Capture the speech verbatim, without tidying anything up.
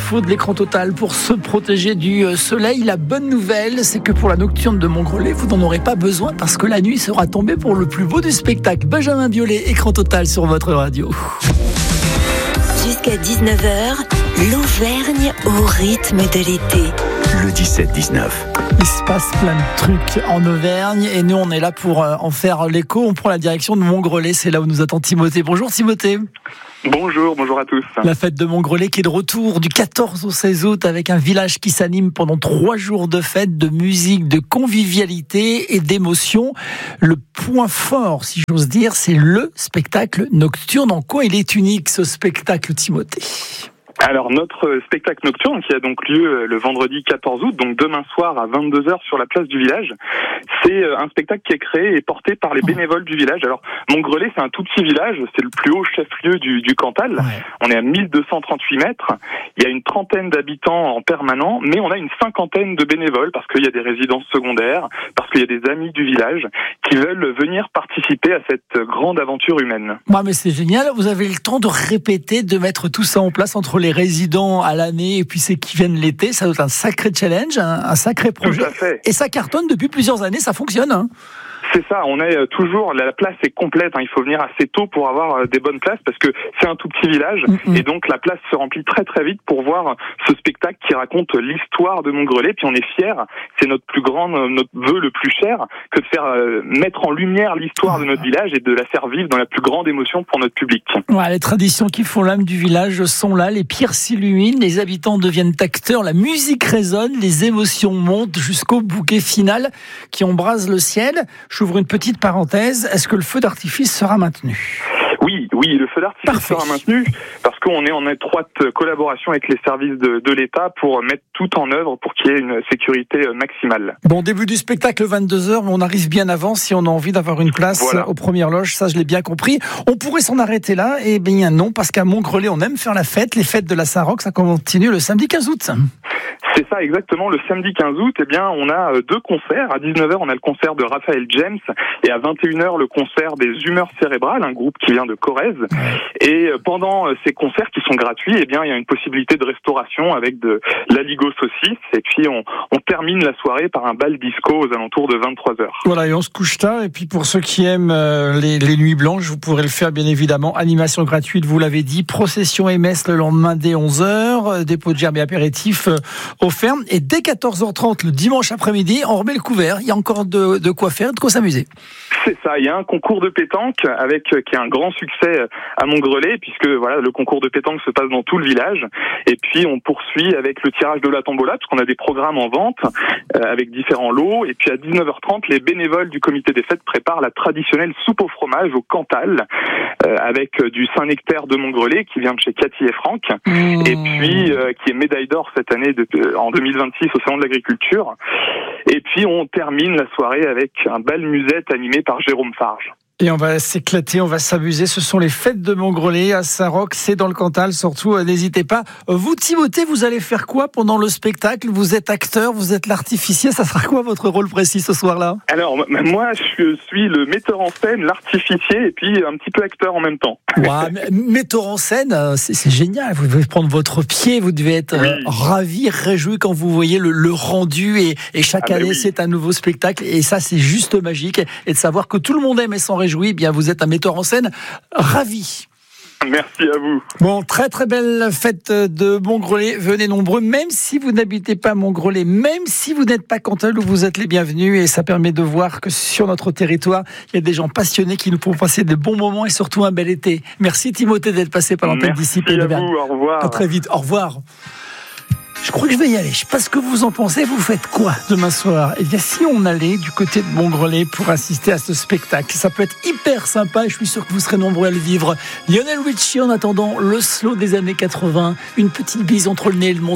faut de l'écran total pour se protéger du soleil. La bonne nouvelle, c'est que pour la nocturne de Montgrelais, vous n'en aurez pas besoin parce que la nuit sera tombée pour le plus beau du spectacle. Benjamin Biolay, écran total sur votre radio. Jusqu'à dix-neuf heures, l'Auvergne au rythme de l'été. Le dix-sept dix-neuf. Il se passe plein de trucs en Auvergne et nous on est là pour en faire l'écho. On prend la direction de Montgrelais, c'est là où nous attend Timothée. Bonjour Timothée. Bonjour, bonjour à tous. La fête de Montgrelais qui est de retour du quatorze au seize août avec un village qui s'anime pendant trois jours de fête, de musique, de convivialité et d'émotion. Le point fort, si j'ose dire, c'est le spectacle nocturne. En quoi il est unique ce spectacle, Timothée ? Alors notre spectacle nocturne qui a donc lieu le vendredi quatorze août, donc demain soir à vingt-deux heures sur la place du village, c'est un spectacle qui est créé et porté par les bénévoles du village. Alors Montgrelais, c'est un tout petit village, c'est le plus haut chef-lieu du, du Cantal, ouais. On est à mille deux cent trente-huit mètres, il y a une trentaine d'habitants en permanent, mais on a une cinquantaine de bénévoles parce qu'il y a des résidences secondaires, parce qu'il y a des amis du village qui veulent venir participer à cette grande aventure humaine. Ouais, mais c'est génial, vous avez le temps de répéter, de mettre tout ça en place entre les les résidents à l'année et puis ceux qui viennent l'été, ça doit être un sacré challenge, un, un sacré projet. Tout à fait. Et ça cartonne depuis plusieurs années, ça fonctionne. Hein. C'est ça, on est toujours, la place est complète, hein, il faut venir assez tôt pour avoir des bonnes places parce que c'est un tout petit village mm-hmm. et donc la place se remplit très très vite pour voir ce spectacle qui raconte l'histoire de Montgrelais. Puis on est fiers, c'est notre plus grand, notre vœu le plus cher que de faire euh, mettre en lumière l'histoire de notre village et de la faire vivre dans la plus grande émotion pour notre public. Ouais, les traditions qui font l'âme du village sont là, les pierres s'illuminent, les habitants deviennent acteurs, la musique résonne, les émotions montent jusqu'au bouquet final qui embrase le ciel. J'ouvre une petite parenthèse. Est-ce que le feu d'artifice sera maintenu ? Oui, oui, le feu d'artifice Parfait. sera maintenu parce qu'on est en étroite collaboration avec les services de, de l'État pour mettre tout en œuvre pour qu'il y ait une sécurité maximale. Bon, début du spectacle vingt-deux heures, mais on arrive bien avant si on a envie d'avoir une place voilà. aux premières loges. Ça, je l'ai bien compris. On pourrait s'en arrêter là. Eh bien non, parce qu'à Montgrelais, on aime faire la fête. Les fêtes de la Saint-Roch, ça continue le samedi quinze août. C'est ça, exactement. Le samedi quinze août, eh bien, on a deux concerts. À dix-neuf heures, on a le concert de Raphaël James et à vingt et une heures, le concert des Humeurs Cérébrales, un groupe qui vient de Corrèze. Et pendant ces concerts qui sont gratuits, eh bien, il y a une possibilité de restauration avec de l'aligo saucisse. Et puis, on, on termine la soirée par un bal disco aux alentours de vingt-trois heures. Voilà, et on se couche tard. Et puis, pour ceux qui aiment les, les nuits blanches, vous pourrez le faire, bien évidemment. Animation gratuite, vous l'avez dit. Procession et messe le lendemain dès onze heures. Dépôt de germes et apéritifs offert. Et dès quatorze heures trente, le dimanche après-midi, on remet le couvert. Il y a encore de, de quoi faire, de quoi s'amuser. C'est ça, il y a un concours de pétanque avec qui est un grand succès à Montgrelais, puisque voilà, le concours de pétanque se passe dans tout le village. Et puis on poursuit avec le tirage de la tombola, parce qu'on a des programmes en vente euh, avec différents lots. Et puis à dix-neuf heures trente, les bénévoles du comité des fêtes préparent la traditionnelle soupe au fromage au Cantal, euh, avec du Saint-Nectaire de Montgrelais qui vient de chez Cathy et Franck, mmh. et puis euh, qui est médaille d'or cette année de, en deux mille vingt-six au Salon de l'Agriculture. Et puis on termine la soirée avec un bal musette animé par Jérôme Farge. Et on va s'éclater, on va s'amuser. Ce sont les fêtes de Montgrelais à Saint-Roch, c'est dans le Cantal. Surtout, n'hésitez pas. Vous, Timothée, vous allez faire quoi pendant le spectacle ? Vous êtes acteur, vous êtes l'artificier. Ça sera quoi votre rôle précis ce soir-là ? Alors, moi, je suis le metteur en scène, l'artificier et puis un petit peu acteur en même temps. Wow, metteur en scène, c'est, c'est génial. Vous devez prendre votre pied, vous devez être oui. ravi, réjoui quand vous voyez le, le rendu. Et, et chaque ah année, oui. c'est un nouveau spectacle. Et ça, c'est juste magique. Et de savoir que tout le monde aime et s'en réjouit. Eh bien, vous êtes un metteur en scène ravi. Merci à vous. Bon, très très belle fête de Montgrelais. Venez nombreux, même si vous n'habitez pas Montgrelais, même si vous n'êtes pas Cantal, vous êtes les bienvenus. Et ça permet de voir que sur notre territoire, il y a des gens passionnés qui nous font passer de bons moments et surtout un bel été. Merci Timothée d'être passé par l'antenne d'ici. Merci à vous, au revoir. À très vite, au revoir. Je crois que je vais y aller. Je sais pas ce que vous en pensez. Vous faites quoi demain soir ? Eh bien, si on allait du côté de Montgrelais pour assister à ce spectacle, ça peut être hyper sympa. Je suis sûr que vous serez nombreux à le vivre. Lionel Richie en attendant le slow des années quatre-vingts. Une petite bise entre le nez et le menton.